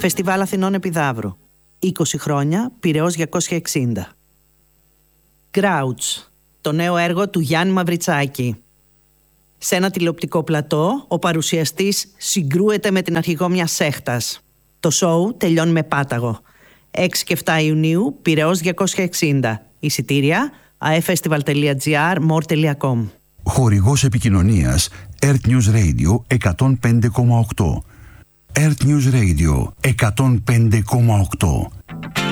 Φεστιβάλ Αθηνών Επιδαύρου. 20 χρόνια, Πειραιώς 260. Grouch, το νέο έργο του Γιάννη Μαυριτσάκη. Σε ένα τηλεοπτικό πλατό, ο παρουσιαστής συγκρούεται με την αρχηγό μιας σέχτας. Το σόου τελειώνει με πάταγο. 6 και 7 Ιουνίου, Πειραιώς 260. Εισιτήρια, aefestival.gr, more.com. Χορηγός επικοινωνίας, Earth News Radio 105,8. Earth News Radio 105,8.